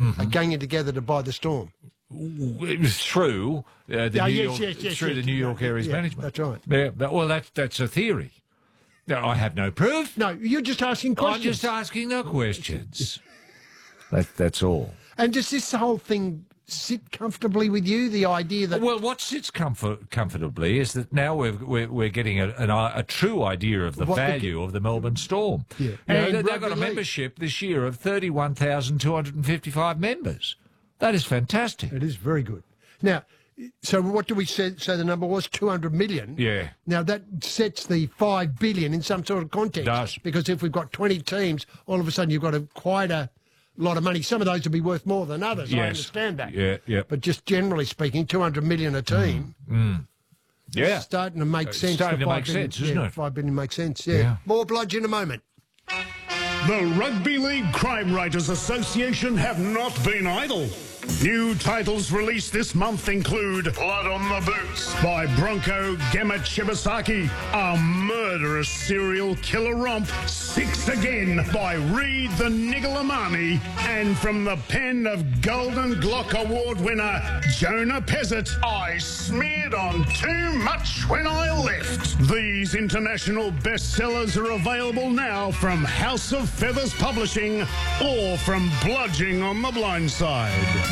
are ganging together to buy the Storm. It was through the New York Areas management. That's right. Yeah, well, that's a theory. No, I have no proof. No, you're just asking questions. I'm just asking the questions. That's all. And does this whole thing sit comfortably with you? The idea that what sits comfortably is that now we're getting a true idea of the value of the Melbourne Storm. Yeah. And they've got a membership this year of 31,255 members. That is fantastic. It is very good. Now, so what do we say the number was? 200 million? Yeah. Now, that sets the 5 billion in some sort of context. It does. Because if we've got 20 teams, all of a sudden you've got quite a lot of money. Some of those will be worth more than others. Yes. I understand that. Yeah. But just generally speaking, 200 million a team. Yeah. It's starting to make sense. Starting to make sense, isn't it? 5 billion makes sense, yeah. More bludge in a moment. The Rugby League Crime Writers Association have not been idle. New titles released this month include Blood on the Boots by Bronco Gamma Shibasaki, a murderous serial killer romp, Six Again by Reed the Nigalamani, and from the pen of Golden Glock Award winner Jonah Pezzett, I smeared on too much when I left. These international bestsellers are available now from House of Feathers Publishing or from Bludging on the Blind Side.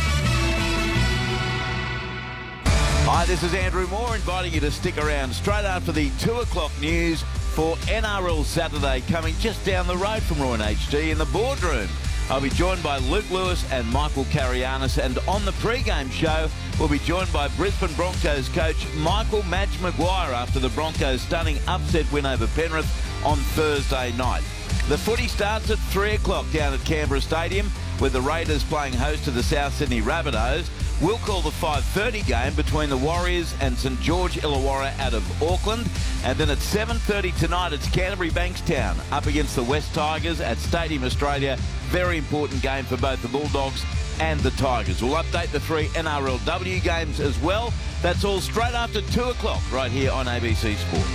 Hi, this is Andrew Moore inviting you to stick around straight after the 2 o'clock news for NRL Saturday coming just down the road from Roy and HG in the boardroom. I'll be joined by Luke Lewis and Michael Carianis, and on the pre-game show we'll be joined by Brisbane Broncos coach Michael Madge Maguire after the Broncos' stunning upset win over Penrith on Thursday night. The footy starts at 3 o'clock down at Canberra Stadium with the Raiders playing host to the South Sydney Rabbitohs. We'll call the 5:30 game between the Warriors and St George Illawarra out of Auckland. And then at 7:30 tonight, it's Canterbury Bankstown up against the West Tigers at Stadium Australia. Very important game for both the Bulldogs and the Tigers. We'll update the 3 NRLW games as well. That's all straight after 2 o'clock right here on ABC Sport.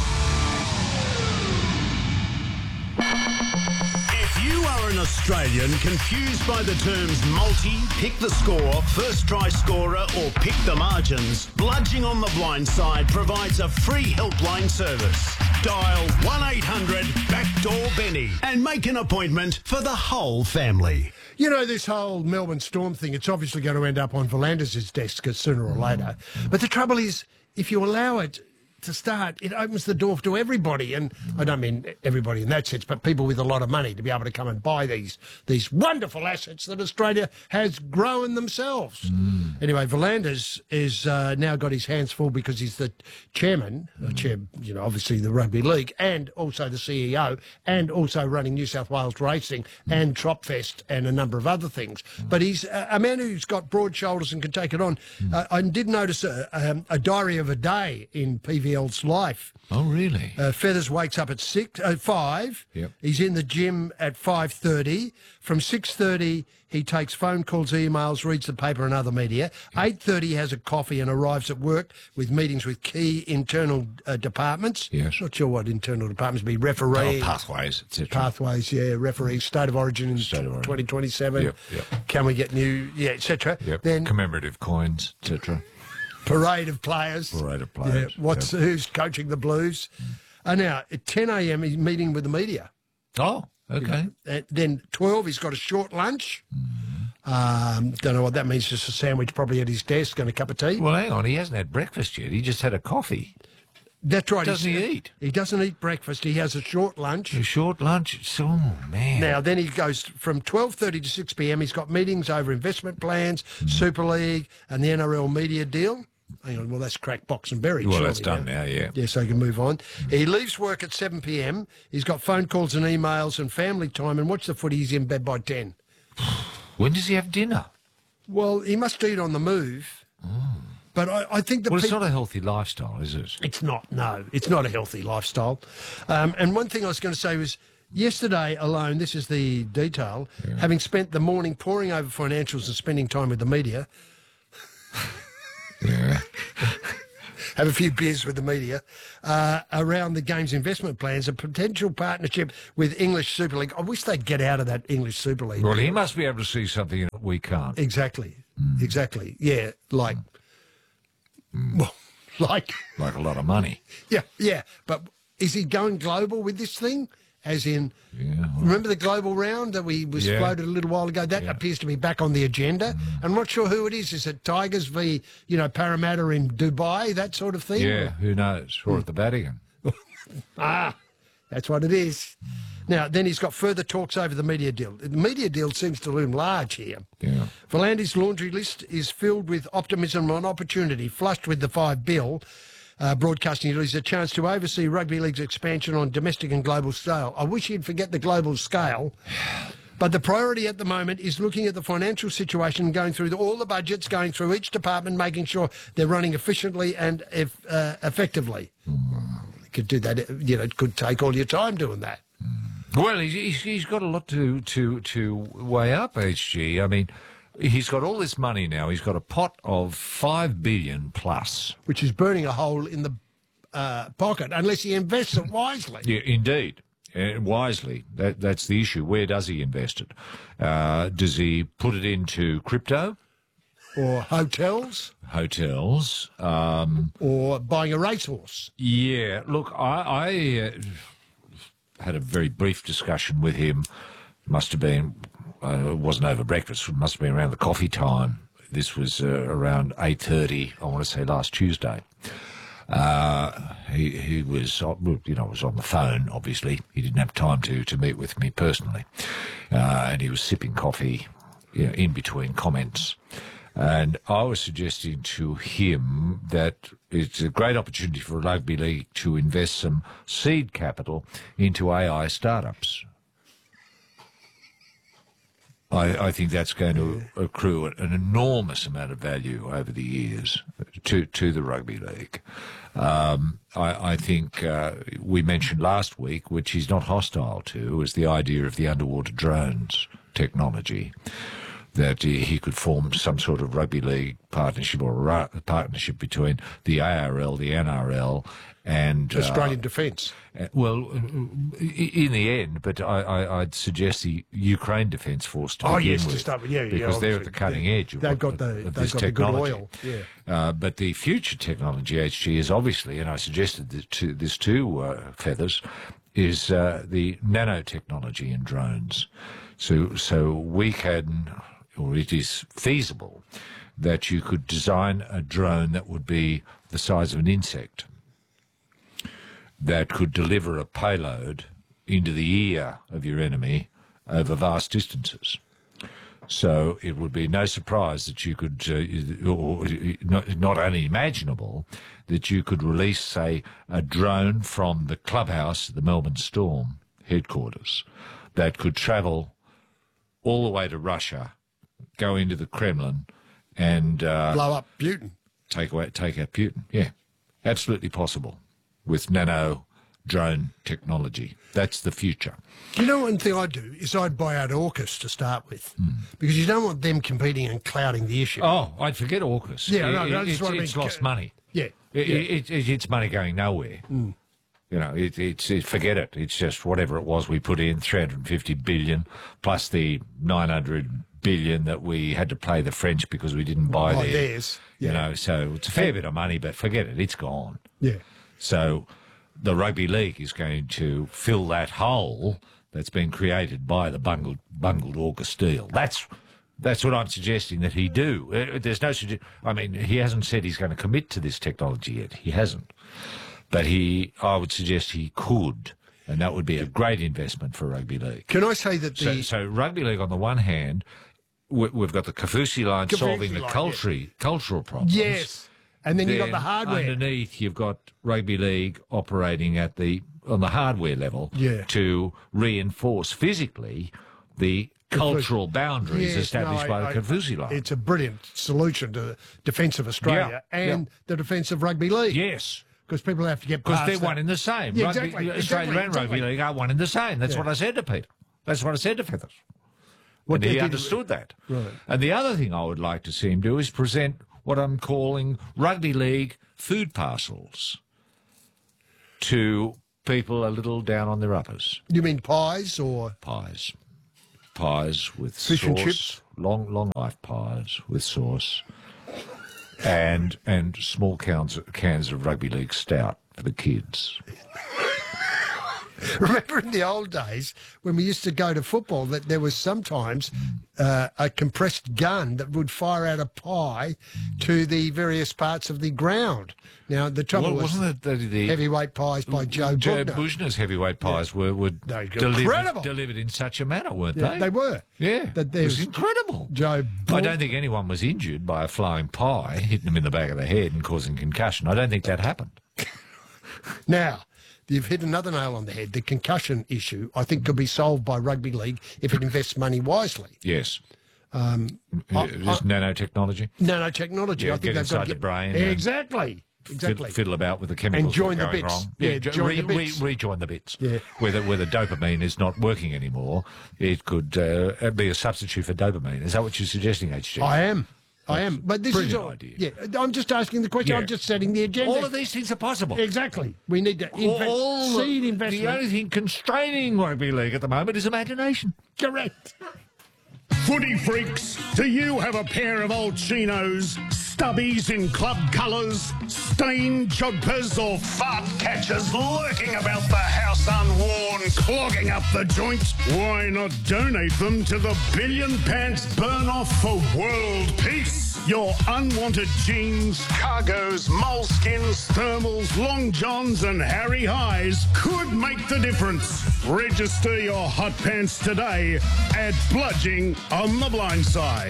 If you are an Australian confused by the terms multi, pick the score, first try scorer or pick the margins, Bludging on the Blind Side provides a free helpline service. Dial 1-800-BACKDOOR-BENNY and make an appointment for the whole family. You know, this whole Melbourne Storm thing, it's obviously going to end up on Volandis' desk sooner or later. But the trouble is, if you allow it to start, it opens the door to everybody, and I don't mean everybody in that sense, but people with a lot of money to be able to come and buy these wonderful assets that Australia has grown themselves. Anyway, Volandis is now got his hands full because he's the chairman, obviously the Rugby League, and also the CEO, and also running New South Wales Racing and Tropfest and a number of other things. But he's a man who's got broad shoulders and can take it on. I did notice a diary of a day in PVL's life. Oh, really? Feathers wakes up at 5. Yep. He's in the gym at 5:30. From 6:30, he takes phone calls, emails, reads the paper and other media. 8:30, he has a coffee and arrives at work with meetings with key internal departments. Yes. Not sure what internal departments be. Referee. Pathways, etc. Pathways, yeah. Referee. State of Origin in 2027. Yep. Can we get new, etc. Yep. Then commemorative coins, etc. Parade of players. Yeah. Who's coaching the Blues? Now, at 10 a.m, he's meeting with the media. Oh, okay. Then 12, he's got a short lunch. Don't know what that means, just a sandwich probably at his desk and a cup of tea. Well, hang on, he hasn't had breakfast yet. He just had a coffee. That's right. Doesn't he eat? He doesn't eat breakfast. He has a short lunch. A short lunch? Oh, man. Now, then he goes from 12:30 to 6 p.m. He's got meetings over investment plans, Super League and the NRL media deal. Hang on, well, that's cracked box and buried. Well, that's done now, yeah. Yeah, so he can move on. He leaves work at 7 p.m. He's got phone calls and emails and family time, and watch the footy. He's in bed by 10. When does he have dinner? Well, he must eat on the move. But I think it's not a healthy lifestyle, is it? It's not, no. It's not a healthy lifestyle. And one thing I was going to say was, yesterday alone, this is the detail, having spent the morning poring over financials and spending time with the media... Yeah. have a few beers with the media around the game's investment plans, a potential partnership with English Super League. I wish they'd get out of that English Super League. Well, he must be able to see something that we can't. Exactly. Exactly. Yeah, like... Well, like a lot of money. Yeah. But is he going global with this thing? As in, Yeah. remember the global round that was Yeah. floated a little while ago? That appears to be back on the agenda. I'm not sure who it is. Is it Tigers v, Parramatta in Dubai, that sort of thing? Yeah, who knows? Or at the Vatican. That's what it is. Now, then he's got further talks over the media deal. The media deal seems to loom large here. Yeah. Volandi's laundry list is filled with optimism and opportunity, flushed with the 5 bill. Broadcasting is a chance to oversee rugby league's expansion on domestic and global scale. I wish he'd forget the global scale, but the priority at the moment is looking at the financial situation, going through all the budgets, going through each department, making sure they're running efficiently and effectively. You could do that, it could take all your time doing that. Well, he's got a lot to weigh up, HG. I mean, he's got all this money now. He's got a pot of $5 billion plus, Which is burning a hole in the pocket, unless he invests it wisely. Yeah, indeed. Wisely. That's the issue. Where does he invest it? Does he put it into crypto? Or hotels, Hotels? or buying a racehorse. Yeah. Look, I had a very brief discussion with him. Must have been, it wasn't over breakfast. It must have been around the coffee time. This was around 8:30, I want to say last Tuesday. He was, was on the phone, obviously. He didn't have time to meet with me personally. And he was sipping coffee, in between comments. And I was suggesting to him that it's a great opportunity for a rugby league to invest some seed capital into AI startups. I think that's going to accrue an enormous amount of value over the years to the rugby league. I think we mentioned last week, which he's not hostile to, is the idea of the underwater drones technology, that he could form some sort of rugby league partnership or a partnership between the ARL, the NRL, and Australian Defence. Well, in the end, but I'd suggest the Ukraine Defence Force to begin with, to start with, because they're at the cutting edge of They've got this the technology. good oil. But the future technology, HG, is obviously, and I suggested this to Feathers, is the nanotechnology in drones. So we can, or it is feasible, that you could design a drone that would be the size of an insect, that could deliver a payload into the ear of your enemy over vast distances. So it would be no surprise that you could, or not unimaginable, that you could release, say, a drone from the clubhouse at the Melbourne Storm headquarters that could travel all the way to Russia, go into the Kremlin, and Blow up Putin. take out Putin. Yeah, absolutely possible with nano drone technology. That's the future. You know, one thing I'd do is I'd buy out AUKUS to start with, because you don't want them competing and clouding the issue. Oh, I'd forget AUKUS. Yeah, no, that's what I mean. It's lost money. Yeah. It's money going nowhere. It's forget it. It's just whatever it was we put in, 350 billion, plus the 900 billion that we had to pay the French because we didn't buy theirs. Yeah. So it's a fair bit of money, but forget it. It's gone. Yeah. So the rugby league is going to fill that hole that's been created by the bungled AUKUS deal. That's what I'm suggesting that he do. There's no I mean, he hasn't said he's going to commit to this technology yet. He hasn't. But I would suggest he could, and that would be a great investment for rugby league. Can I say that So rugby league, on the one hand, we've got the Kaufusi line solving the cultural problems. Yes. And then you've got the hardware. Underneath, you've got rugby league operating on the hardware level to reinforce physically the cultural boundaries established by the Kaufusi line. It's a brilliant solution to the defence of Australia and the defence of rugby league. Yes. Because people have to get past Because they're one in the same. Yeah, Australia and rugby league are one in the same. That's what I said to Peter. That's what I said to Feathers. And he understood that. Right. And the other thing I would like to see him do is present what I'm calling rugby league food parcels to people a little down on their uppers. You mean pies or Pies. Pies with Fish sauce. and chips? Long life pies with sauce. And small cans of rugby league stout for the kids. remember in the old days when we used to go to football that there was sometimes a compressed gun that would fire out a pie to the various parts of the ground. Now, the trouble was wasn't it the heavyweight pies by Joe Buckner. Bushner's heavyweight pies were incredible. delivered in such a manner, weren't Yeah, they? they were. Yeah, That it was there's incredible. Joe I don't think anyone was injured by a flying pie hitting them in the back of the head and causing concussion. I don't think that happened. Now, you've hit another nail on the head. The concussion issue, I think, could be solved by rugby league if it invests money wisely. Yes. This nanotechnology. Nanotechnology. Yeah, I think get they've inside got to the brain. Exactly. Exactly. Fiddle about with the chemicals And join that are the going bits. wrong. Yeah, join the bits. Rejoin the bits. Yeah. Where the dopamine is not working anymore, it could be a substitute for dopamine. Is that what you're suggesting, HG? I am. But this is brilliant all. idea. Yeah, I'm just asking the question. Yeah. I'm just setting the agenda. All of these things are possible. Exactly. We need to seed investment. The only thing constraining rugby league at the moment is imagination. Correct. Footy freaks, do you have a pair of old chinos, stubbies in club colours, stained jodhpurs or fart catchers lurking about the house unworn, clogging up the joint? Why not donate them to the Billion Pants Burn-Off for World Peace? Your unwanted jeans, cargos, moleskins, thermals, long johns and Harry Highs could make the difference. Register your hot pants today at Bludging on the Blind Side.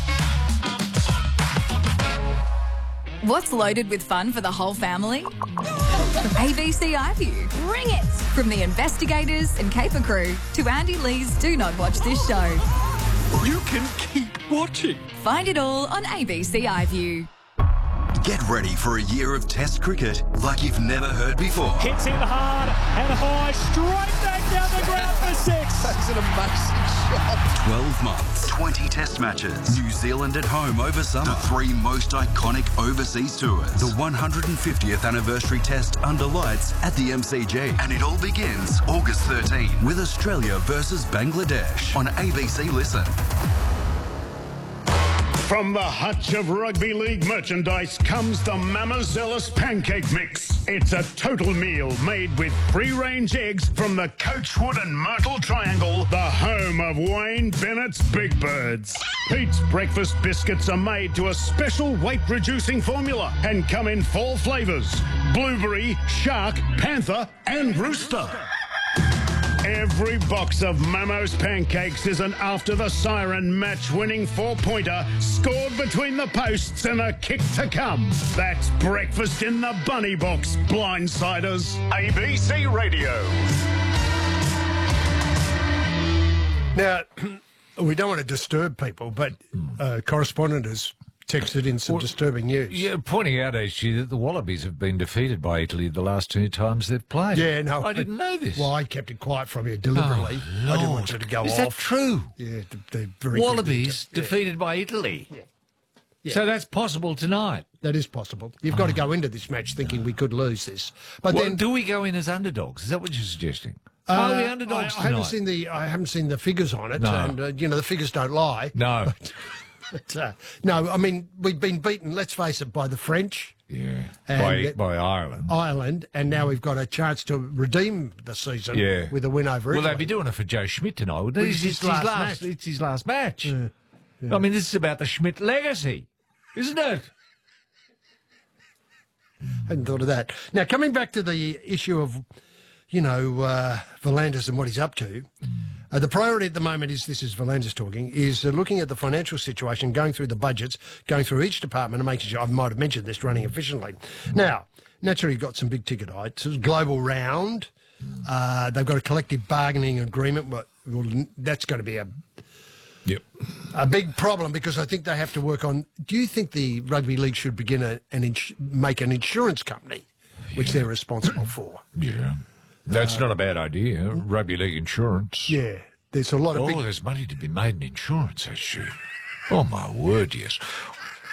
What's loaded with fun for the whole family? ABC iView. Bring it! From the investigators and caper crew to Andy Lee's Do Not Watch This Show. You can keep watching. Find it all on ABC iView. Get ready for a year of Test cricket like you've never heard before. Hits in hard and high, straight back down the ground for six. That's an amazing shot. 12 months, 20 Test matches. New Zealand at home over summer. The 3 most iconic overseas tours. The 150th anniversary Test under lights at the MCG. And it all begins August 13 with Australia versus Bangladesh on ABC Listen. From the hutch of rugby league merchandise comes the Mamazelis Pancake Mix. It's a total meal made with free-range eggs from the Coachwood and Myrtle Triangle, the home of Wayne Bennett's Big Birds. Pete's breakfast biscuits are made to a special weight-reducing formula and come in 4 flavours: blueberry, shark, panther and rooster. Every box of Mamo's pancakes is an after the siren match-winning 4-pointer scored between the posts and a kick to come. That's breakfast in the bunny box, blindsiders. ABC Radio. Now, we don't want to disturb people, but a correspondent has texted in some disturbing news. Yeah, pointing out, HG, that the Wallabies have been defeated by Italy the last 2 times they've played. Yeah, no. I didn't know this. Well, I kept it quiet from you deliberately. I didn't want you to go Is off. that true? Yeah, they're very Wallabies good. Yeah. defeated by Italy. Yeah. So that's possible tonight. That is possible. You've got to go into this match thinking we could lose this. But Well, then do we go in as underdogs? Is that what you're suggesting? Are we underdogs I haven't tonight? seen the figures on it, No. and the figures don't lie. No. But, no, I mean we've been beaten. Let's face it, by the French, Yeah. And By Ireland. Ireland, and now we've got a chance to redeem the season Yeah. with a win over Well, Italy. they'd be doing it for Joe Schmidt tonight, wouldn't they? Well, it's his last match. It's his last match. I mean, this is about the Schmidt legacy, isn't it? Hadn't thought of that. Now, coming back to the issue of, Volandis and what he's up to, the priority at the moment is Volandis talking, is looking at the financial situation, going through the budgets, going through each department and making sure, I might have mentioned this, running efficiently. Now, naturally, you've got some big ticket items, global round. They've got a collective bargaining agreement. Well, that's going to be a big problem because I think they have to work on. Do you think the rugby league should begin make an insurance company, which they're responsible for? Yeah. That's not a bad idea. Rugby league insurance. Yeah, there's a lot of There's money to be made in insurance, actually. Oh, my word, yes.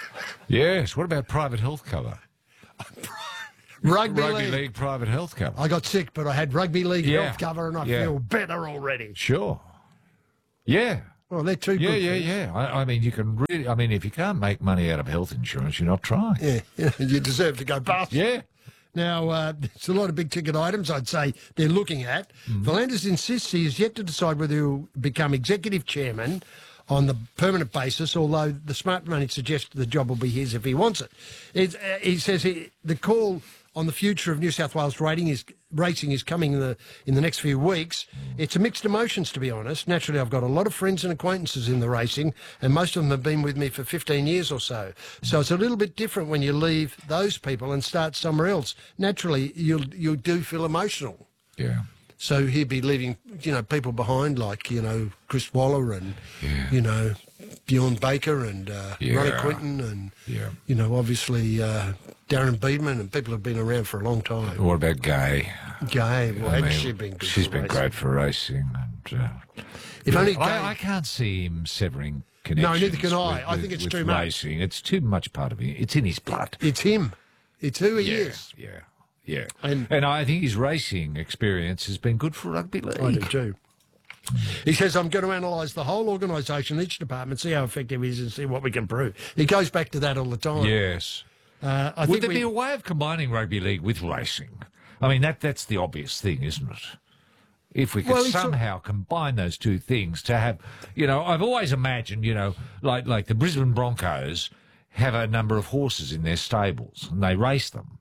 Yes. What about private health cover? Rugby Rugby league. league private health cover. I got sick, but I had rugby league Yeah. health cover, and I Yeah. feel better already. Sure. Yeah. Well, they're two Yeah, good yeah, things. yeah. I mean, you can really. I mean, if you can't make money out of health insurance, you're not trying. Yeah, you deserve to go bust. Yeah. Now, there's a lot of big ticket items I'd say they're looking at. Volandis insists he is yet to decide whether he'll become executive chairman on the permanent basis, although the smart money suggests the job will be his if he wants it. He says the call on the future of New South Wales racing is coming in the next few weeks. It's a mixed emotions, to be honest. Naturally, I've got a lot of friends and acquaintances in the racing, and most of them have been with me for 15 years or so. So it's a little bit different when you leave those people and start somewhere else. Naturally, you do feel emotional. Yeah. So he'd be leaving, people behind like, Chris Waller and, Bjorn Baker and Ronnie Quinton and, obviously Darren Beedman and people have been around for a long time. What about Gay? Gay, well, I mean, she's been good. she's for been racing. great for racing. And, If only Gay... I can't see him severing connections. No, neither can I. I think it's with too much. racing. It's too much part of him. It's in his blood. It's him. It's who he is. Yeah. Yeah. And I think his racing experience has been good for rugby league. I do too. He says, I'm going to analyse the whole organisation, each department, see how effective it is and see what we can prove. He goes back to that all the time. Yes. I Would think there be a way of combining rugby league with racing? I mean, that's the obvious thing, isn't it? If we could somehow combine those two things to have, I've always imagined, like the Brisbane Broncos have a number of horses in their stables and they race them.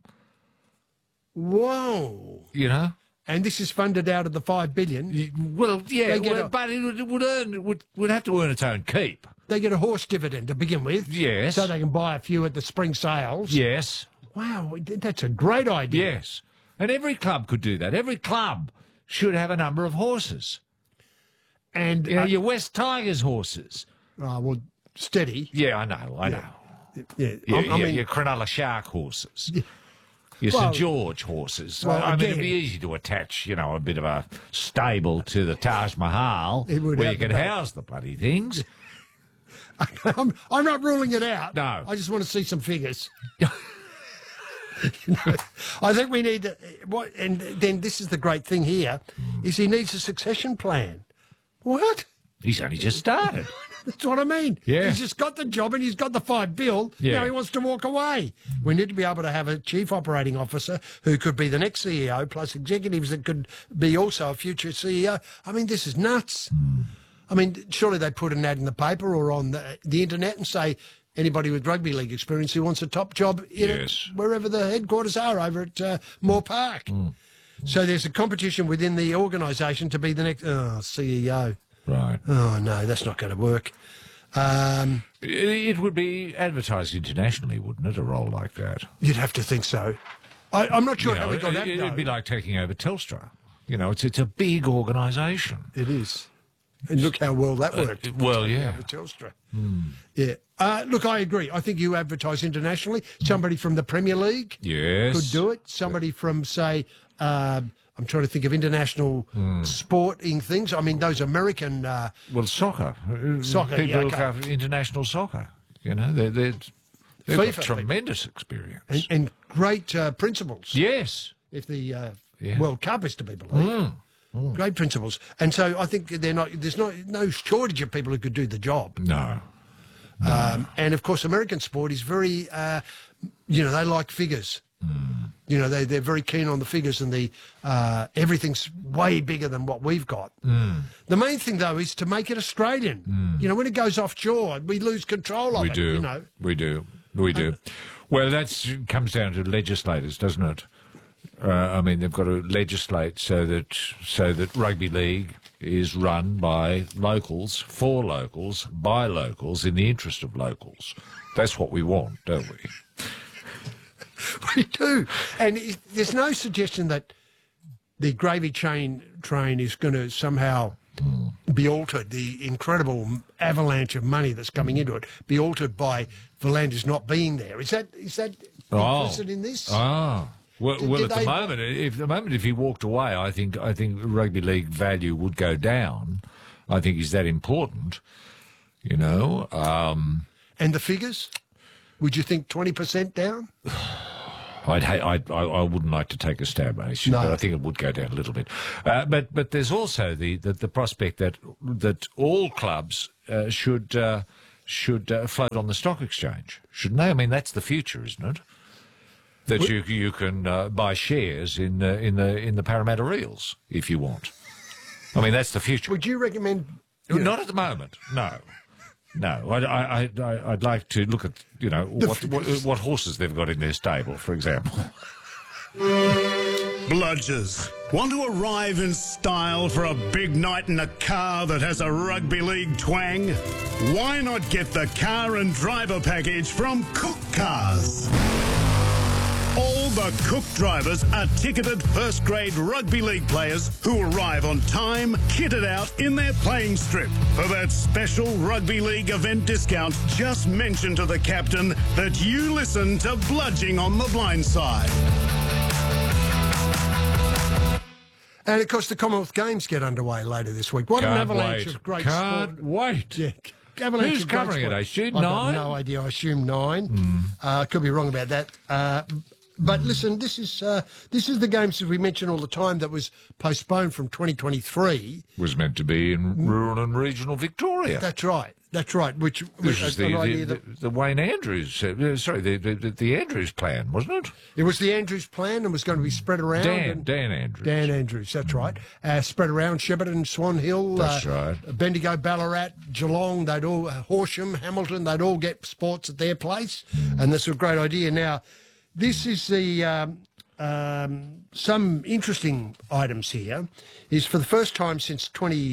Whoa. And this is funded out of the $5 billion. Well, yeah, but it would have to earn its own keep. They get a horse dividend to begin with. Yes. So they can buy a few at the spring sales. Yes. Wow, that's a great idea. Yes. And every club could do that. Every club should have a number of horses. And your West Tigers horses. Well, steady. Yeah, I know. Yeah. Your Cronulla Shark horses. Yeah. Your St George horses. Well, I mean, again, it'd be easy to attach, a bit of a stable to the Taj Mahal where you could house the bloody things. I'm not ruling it out. No. I just want to see some figures. I think we need and then this is the great thing here, is he needs a succession plan. What? He's only just started. That's what I mean. Yeah. He's just got the job and he's got the $5 billion. Yeah. Now he wants to walk away. We need to be able to have a chief operating officer who could be the next CEO, plus executives that could be also a future CEO. I mean, this is nuts. I mean, surely they put an ad in the paper or on the internet and say, anybody with rugby league experience who wants a top job wherever the headquarters are over at Moore Park. So there's a competition within the organisation to be the next CEO. Right. Oh, no, that's not going to work. It would be advertised internationally, wouldn't it, a role like that? You'd have to think so. I'm not sure how we got that. It'd be like taking over Telstra. It's a big organisation. It is. And look how well that worked. Well, yeah. With Telstra. Yeah. Look, I agree. I think you advertise internationally. Somebody from the Premier League could do it. Somebody from, say, I'm trying to think of international sporting things. I mean, those American... well, soccer. Soccer, People look after international soccer. They've got tremendous experience. And great principles. Yes. If the World Cup is to be believed. Great principles. And so I think there's no shortage of people who could do the job. No. And, of course, American sport is very, they like figures. They're very keen on the figures and the everything's way bigger than what we've got. The main thing, though, is to make it Australian. When it goes offshore, we lose control of it. We do. Well, that comes down to legislators, doesn't it? I mean, they've got to legislate so that rugby league is run by locals, for locals, by locals, in the interest of locals. That's what we want, don't we? We do. And there's no suggestion that the gravy train is going to somehow be altered, the incredible avalanche of money that's coming into it, be altered by Volandis not being there. Is that implicit in this? Well, at the moment, if he walked away, I think rugby league value would go down. I think he's that important, And the figures? Would you think 20% down? I wouldn't like to take a stab, but I think it would go down a little bit. But there's also the prospect that all clubs should float on the stock exchange, shouldn't they? I mean, that's the future, isn't it? That you can buy shares in the Parramatta Eels if you want. I mean, that's the future. Would you recommend? Not at the moment, no. No, I'd like to look at, what horses they've got in their stable, for example. Bludgers, want to arrive in style for a big night in a car that has a rugby league twang? Why not get the car and driver package from Cook Cars? All the Cook drivers are ticketed first-grade rugby league players who arrive on time, kitted out in their playing strip. For that special rugby league event discount, just mention to the captain that you listen to Bludging on the Blind Side. And, of course, the Commonwealth Games get underway later this week. What an avalanche of great sport. Can't wait. Yeah. Who's covering it, HG? I've got no idea. I assume 9. Could be wrong about that. But listen, this is the games that we mention all the time that was postponed from 2023. Was meant to be in rural and regional Victoria. That's right. Which is the Wayne Andrews, the Andrews plan, wasn't it? It was the Andrews plan and was going to be spread around. Dan Andrews. Dan Andrews, that's right. Spread around Shepparton, Swan Hill. That's right. Bendigo, Ballarat, Geelong, they'd all, Horsham, Hamilton, they'd all get sports at their place. And that's a great idea. Now, this is the some interesting items here. Is for the first time since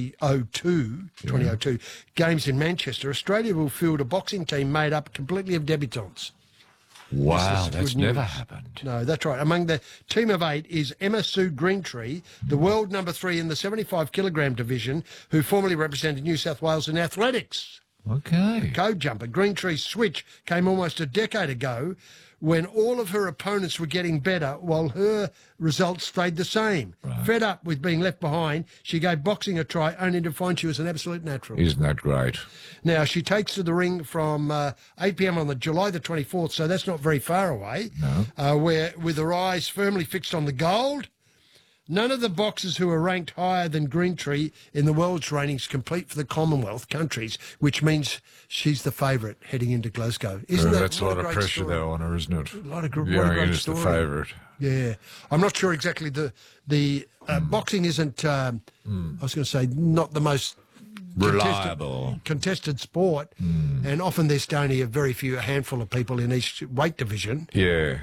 2002 games in Manchester, Australia will field a boxing team made up completely of debutants. Wow, that's never happened. No, that's right. Among the team of 8 is Emma Sue Greentree, the world number 3 in the 75-kilogram division, who formerly represented New South Wales in athletics. Okay. Code jumper. Greentree's switch came almost a decade ago when all of her opponents were getting better while her results stayed the same. Right. Fed up with being left behind, she gave boxing a try only to find she was an absolute natural. Isn't that great? Now, she takes to the ring from 8 p.m. on July the 24th, so that's not very far away, where with her eyes firmly fixed on the gold. None of the boxers who are ranked higher than Greentree in the world's rankings compete for the Commonwealth countries, which means she's the favourite heading into Glasgow. Isn't that that's a lot of pressure, though, on her, isn't it? A lot of great is the favourite. Yeah. I'm not sure exactly the boxing isn't, I was going to say, not the most reliable contested sport, and often there's only a handful of people in each weight division. Yeah.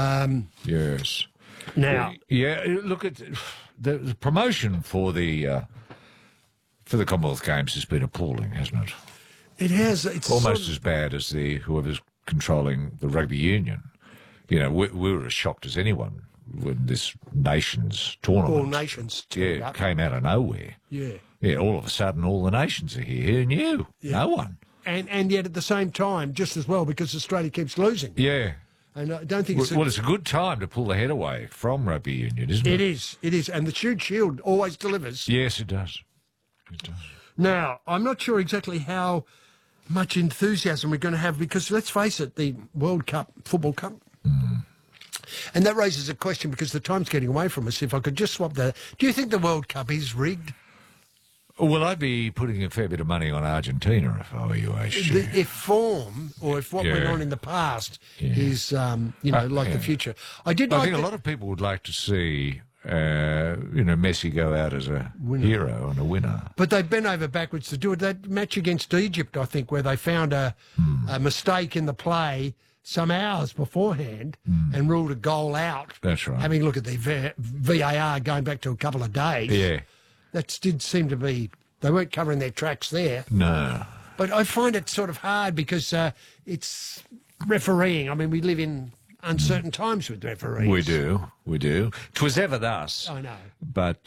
Yes. Now, look at the promotion for the Commonwealth Games has been appalling, hasn't it? It has. It's almost as bad as whoever's controlling the rugby union. We were as shocked as anyone when this nations tournament, all nations, came out of nowhere. Yeah. All of a sudden, all the nations are here. Who knew? Yeah. No one. And yet at the same time, just as well, because Australia keeps losing. Yeah. And I don't think it's a good time to pull the head away from rugby union, isn't it? It is. And the Shute Shield always delivers. Yes, it does. It does. Now, I'm not sure exactly how much enthusiasm we're going to have because, let's face it, the World Cup, Football Cup, and that raises a question because the time's getting away from us. If I could just swap that. Do you think the World Cup is rigged? Well, I'd be putting a fair bit of money on Argentina if I were you, HG. If form, or if what went on in the past is, like the future. I think a lot of people would like to see, Messi go out as a hero and a winner. But they bent over backwards to do it. That match against Egypt, I think, where they found a mistake in the play some hours beforehand and ruled a goal out. That's right. Having a look at the VAR going back to a couple of days. Yeah. That did seem to be, they weren't covering their tracks there. No. But I find it sort of hard because it's refereeing. I mean, we live in uncertain times with referees. We do. 'Twas ever thus. I know. But,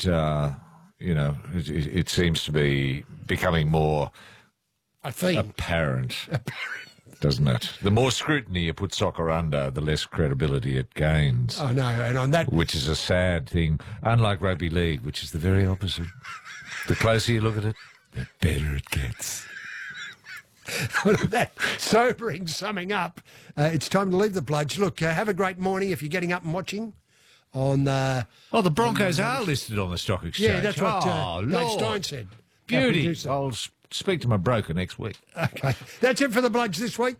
it seems to be becoming more apparent. Doesn't it? The more scrutiny you put soccer under, the less credibility it gains. Oh, no, and on that... Which is a sad thing, unlike rugby league, which is the very opposite. The closer you look at it, the better it gets. That sobering summing up, it's time to leave the Bludge. Look, have a great morning if you're getting up and watching on... the Broncos are listed on the stock exchange. Yeah, that's what Dave Dave Stein said. Our Beauty. producer. I'll speak to my broker next week. Okay. That's it for the Bludge this week.